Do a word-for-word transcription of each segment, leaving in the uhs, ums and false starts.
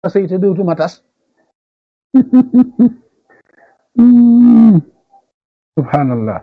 sëy te dootuma tas subhanallah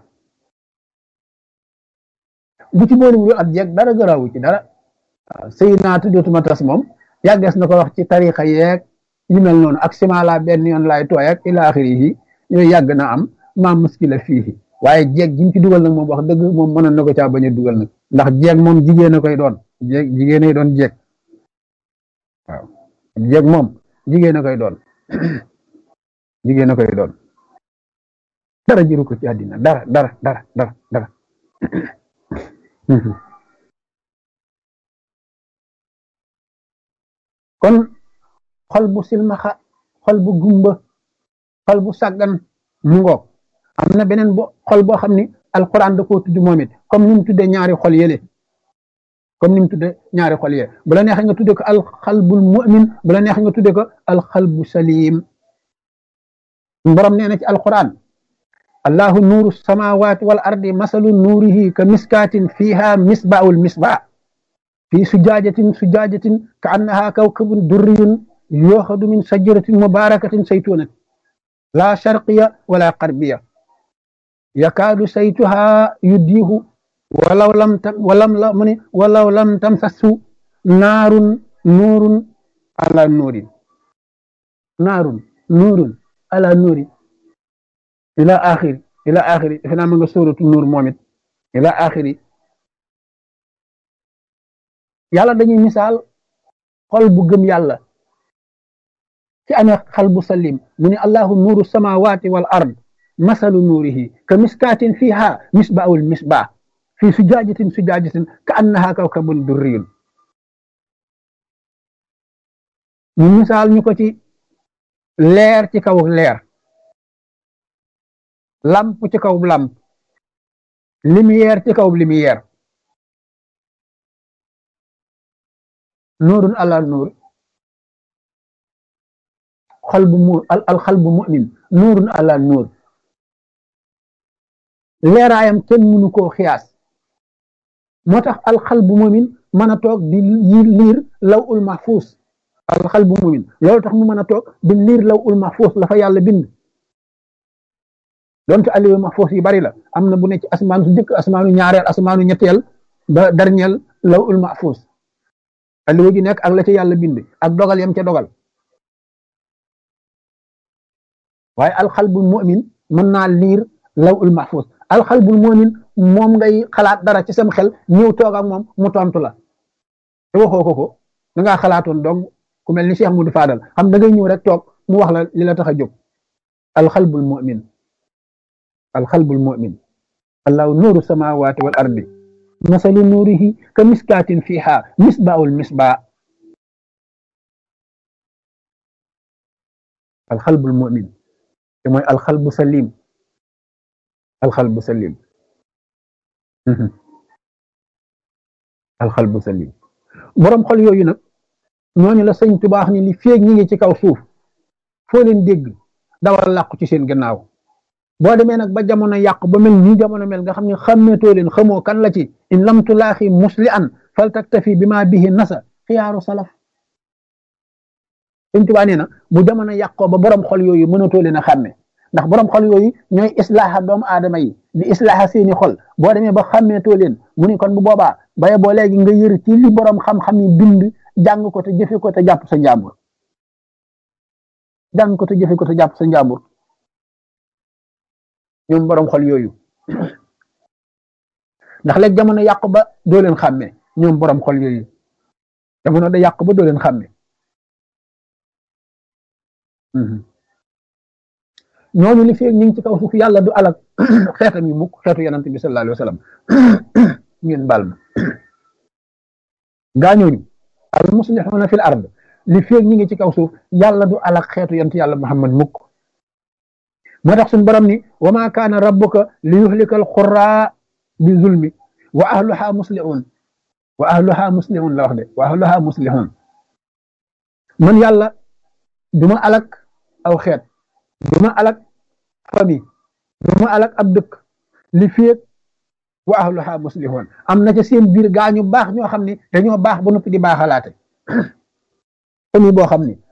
bu ci boolewul ak jeeg dara garaawu ci dara waaw sëy naa te dootuma tas moom yàggees na ko wax ci tarixa yeeg yu mel noonu ak sima la benn yoon laay tooy ak ila axiri yi yooyu yàgg na am maa muskila fii waaye jeeg ji mu ci dugal nag moom wax dëgg moom mënoon na ko caa bañ a dugal nag ndax jeeg moom jigéen a koy doon jeeg jigéen ay doon jeeg waaw jeeg moom jigéen a koy doon jigéen a koy doon dara jëru ko ci àddina dara dara dara dara dara kon xol bu silmaxa xol bu gumba xol bu sàggan mu ngoog am na beneen bo xol boo xam ni alquran da koo tudd moom it comme ni mu tuddee ñaari xol yële comme ni mu tuddee ñaari xol yële bu la neexee nga tuddee ko alxalbul mu'min bu la neexee nga tuddee ko alxalbu salim borom nee na ci alquran allahu nuuru samawati wal ardi masalu nuurihi ka miskaatin fiha misbaul misbah fi sujaajatin sujaajatin ka annaha kawkabun durriyun yooxadu min sajaratin mubarakatin saytunatin la sharqiya wala qarbiya yakaadu saytuha yuddiihu walaw lam tam walam la mu ne walaw lam tamsasu naarun nuurun ala nuurin naarun nuurun ala nuurin ila axiri ila axiri defe naa ma nga sóoratu nuur moom it ila axiri yàlla dañuy misaal xol bu gëm yàlla ci amee xal bu salim mu ne allahu nuuru samawati wal ard masalu nuurihi ka miskaatin fiha misbaul misbah fi sujaajatin sujaajatin ka annaha kawkabun durriyun ñu misaal ñu ko ci leer ci kaw leer lamp ci kaw lamp lumière ci kaw lumière nuurun ala nuur xalbu mu al xalbu mu'min nuurun ala nuur leeraayam kenn mënu koo xiyaas moo tax al xalbu mu'min mën a toog di liir law ul mahfuus al xalbu mu'min loolu tax mu mën a toog di liir law ul mahfuus la fa yàlla bind donte aliyu mahfuus yi bari la am na bu ne ci asmaanu su jëkk asmaanu ñaareel asmaanu ñetteel ba dernier law ul mahfuus aliwu ji nekk ak la ca yàlla bind ak dogal yam ca dogal waaye alxalbul mu'min mën naa liir law ul mahfuus alxalbul mu'min moom ngay xalaat dara ci sam xel ñëw toog ak moom mu tontu la te waxoo ko ko da ngaa xalaatoon donc ku mel ni Cheikh Moudou Fadal xam da ngay ñëw rek toog mu wax la li la tax a jóg alxalbul mu'min alxalbul mu'min allahu nuuru samawati wal ardi masalu nuurihi ka miskaatin fiha misbaul misbah alxalbul mu'min te mooy alxalbu salim alxalbu salim alxalbu salim borom xol yooyu nag ñooñu la sëñ Tuubaa wax ni li feeg ñi ngi ci kaw suuf foo leen dégg dawal làqu ci seen gannaaw boo demee nag ba jamono yàq ba mel nii jamono mel nga xam ne xàmmeetoo leen xamoo kan la ci in lam tulaaxi musli an fal taktafi bi ma bihi nasa xiyaaru salaf sëñ Tuubaa nee na bu jamono yàqoo ba borom xol yooyu mënatoo leen a xàmme ndax borom xol yooyu ñooy islaaxa doomu aadama yi di islaaxa seeni xol boo demee ba xàmmeetoo leen mu ni kon bu boobaa baye boo léegi nga yër ci li borom xam-xam yi bind jàng ko te jëfe ko te jàpp sa njàmbur jàng ko te jëfe ko te jàpp sa njàmbur ñoom borom xol yooyu ndax léegi jamono yàqu ba doo leen xàmme ñoom borom xol yooyu jamono da yàqu ba doo leen xàmme ñooñu li feeg ñu ngi ci kaw suuf yàlla du alak xeetam yi mukk xeetu yonent bi sallallahu alayhi wa sallam ngeen baal ma gaañooñu al muslixuuna fil ard li feeg ñu ngi ci kaw suuf yàlla du alak xeetu yonent yàlla Muhammad mukk moo tax suñu borom ni wa ma kaana rabbuka li yuhlika al quraa bi zulmi wa ahluha muslihun wa ahluha muslihun la wax de wa ahluha muslihun man yàlla duma alak aw xeet duma alak famille duma alak ab dëkk li feeg wa ahluha muslihun am na ca seen biir gaa ñu baax ñoo xam ne dañoo baax ba noppi di baaxalaate famille boo xam ni